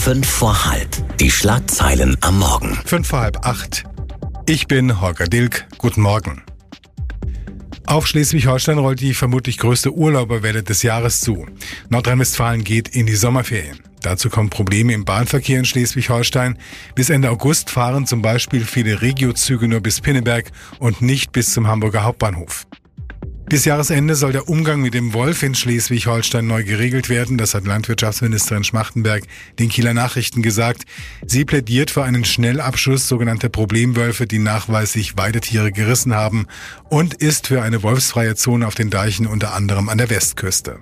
5 vor halb. Die Schlagzeilen am Morgen. 7:55. Ich bin Holger Dilk. Guten Morgen. Auf Schleswig-Holstein rollt die vermutlich größte Urlauberwelle des Jahres zu. Nordrhein-Westfalen geht in die Sommerferien. Dazu kommen Probleme im Bahnverkehr in Schleswig-Holstein. Bis Ende August fahren zum Beispiel viele Regiozüge nur bis Pinneberg und nicht bis zum Hamburger Hauptbahnhof. Bis Jahresende soll der Umgang mit dem Wolf in Schleswig-Holstein neu geregelt werden. Das hat Landwirtschaftsministerin Schmachtenberg den Kieler Nachrichten gesagt. Sie plädiert für einen Schnellabschuss sogenannter Problemwölfe, die nachweislich Weidetiere gerissen haben, und ist für eine wolfsfreie Zone auf den Deichen, unter anderem an der Westküste.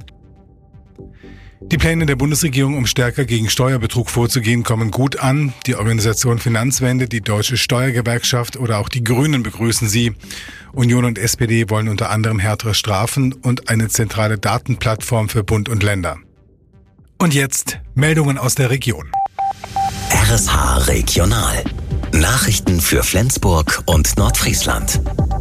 Die Pläne der Bundesregierung, um stärker gegen Steuerbetrug vorzugehen, kommen gut an. Die Organisation Finanzwende, die Deutsche Steuergewerkschaft oder auch die Grünen begrüßen sie. Union und SPD wollen unter anderem härtere Strafen und eine zentrale Datenplattform für Bund und Länder. Und jetzt Meldungen aus der Region. RSH Regional. Nachrichten für Flensburg und Nordfriesland.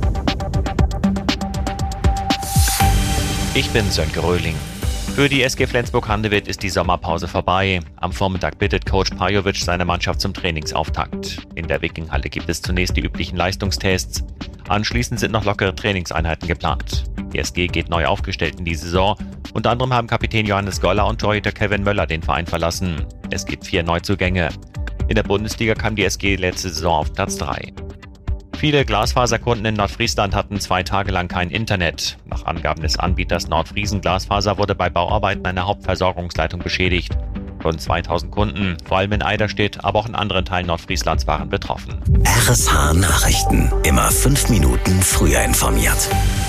Ich bin Sönke Röhling. Für die SG Flensburg-Handewitt ist die Sommerpause vorbei. Am Vormittag bittet Coach Pajovic seine Mannschaft zum Trainingsauftakt. In der Wikinghalle gibt es zunächst die üblichen Leistungstests. Anschließend sind noch lockere Trainingseinheiten geplant. Die SG geht neu aufgestellt in die Saison. Unter anderem haben Kapitän Johannes Goller und Torhüter Kevin Möller den Verein verlassen. Es gibt 4 Neuzugänge. In der Bundesliga kam die SG letzte Saison auf Platz 3. Viele Glasfaserkunden in Nordfriesland hatten 2 Tage lang kein Internet. Nach Angaben des Anbieters Nordfriesen Glasfaser wurde bei Bauarbeiten eine Hauptversorgungsleitung beschädigt. Rund 2000 Kunden, vor allem in Eiderstedt, aber auch in anderen Teilen Nordfrieslands, waren betroffen. RSH Nachrichten. Immer 5 Minuten früher informiert.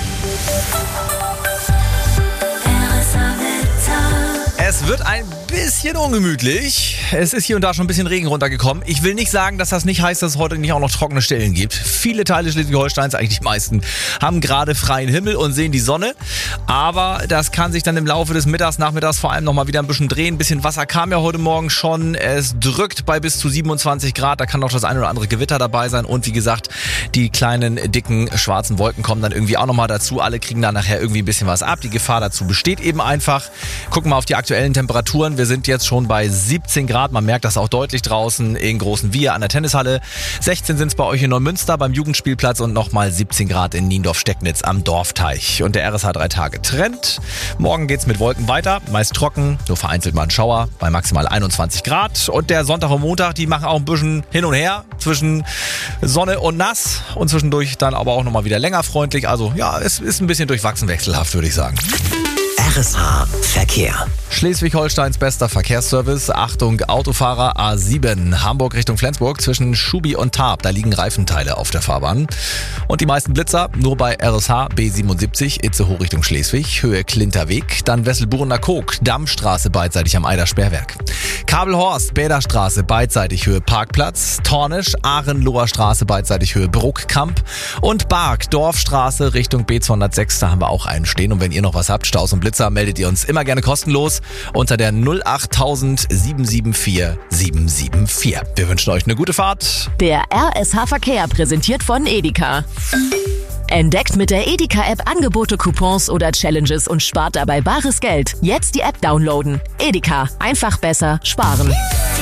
Es wird ein bisschen ungemütlich. Es ist hier und da schon ein bisschen Regen runtergekommen. Ich will nicht sagen, dass das nicht heißt, dass es heute nicht auch noch trockene Stellen gibt. Viele Teile Schleswig-Holsteins, eigentlich die meisten, haben gerade freien Himmel und sehen die Sonne. Aber das kann sich dann im Laufe des Mittags, Nachmittags vor allem nochmal wieder ein bisschen drehen. Ein bisschen Wasser kam ja heute Morgen schon. Es drückt bei bis zu 27 Grad. Da kann noch das ein oder andere Gewitter dabei sein. Und wie gesagt, die kleinen, dicken, schwarzen Wolken kommen dann irgendwie auch nochmal dazu. Alle kriegen dann nachher irgendwie ein bisschen was ab. Die Gefahr dazu besteht eben einfach. Gucken wir auf die aktuellen Temperaturen. Wir sind jetzt schon bei 17 Grad. Man merkt das auch deutlich draußen in Großen Wier an der Tennishalle. 16 sind es bei euch in Neumünster beim Jugendspielplatz und nochmal 17 Grad in Niendorf-Stecknitz am Dorfteich. Und der RSH 3-Tage-Trend. Morgen geht's mit Wolken weiter. Meist trocken, nur vereinzelt mal ein Schauer bei maximal 21 Grad. Und der Sonntag und Montag, die machen auch ein bisschen hin und her zwischen Sonne und nass. Und zwischendurch dann aber auch nochmal wieder länger freundlich. Also ja, es ist ein bisschen durchwachsen wechselhaft, würde ich sagen. RSH Verkehr. Schleswig-Holsteins bester Verkehrsservice. Achtung, Autofahrer A7, Hamburg Richtung Flensburg zwischen Schubi und Tarp. Da liegen Reifenteile auf der Fahrbahn. Und die meisten Blitzer nur bei RSH B77, Itzehoe Richtung Schleswig, Höhe Klinterweg. Dann Wesselburener Kog, Dammstraße beidseitig am Eider-Sperrwerk. Kabelhorst, Bäderstraße beidseitig Höhe Parkplatz. Tornisch, Ahrenloher Straße beidseitig Höhe Bruckkamp. Und Bark, Dorfstraße Richtung B206, da haben wir auch einen stehen. Und wenn ihr noch was habt, Staus und Blitzer, meldet ihr uns immer gerne kostenlos unter der 08000 774 774. Wir wünschen euch eine gute Fahrt. Der RSH Verkehr präsentiert von Edeka. Entdeckt mit der Edeka-App Angebote, Coupons oder Challenges und spart dabei bares Geld. Jetzt die App downloaden. Edeka. Einfach besser sparen.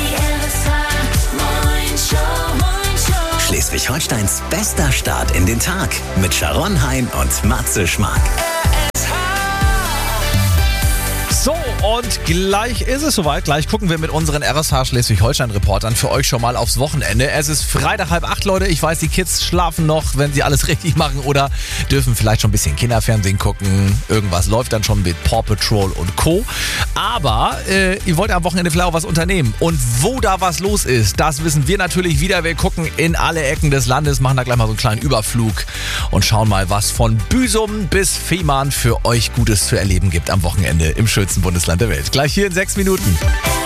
Schleswig-Holsteins bester Start in den Tag mit Sharon Hein und Matze Schmark. So, und gleich ist es soweit. Gleich gucken wir mit unseren RSH Schleswig-Holstein-Reportern für euch schon mal aufs Wochenende. Es ist Freitag 7:30, Leute. Ich weiß, die Kids schlafen noch, wenn sie alles richtig machen oder dürfen vielleicht schon ein bisschen Kinderfernsehen gucken. Irgendwas läuft dann schon mit Paw Patrol und Co. Aber ihr wollt am Wochenende vielleicht auch was unternehmen. Und wo da was los ist, das wissen wir natürlich wieder. Wir gucken in alle Ecken des Landes, machen da gleich mal so einen kleinen Überflug und schauen mal, was von Büsum bis Fehmarn für euch Gutes zu erleben gibt am Wochenende im schönsten Bundesland der Welt. Gleich hier in 6 Minuten.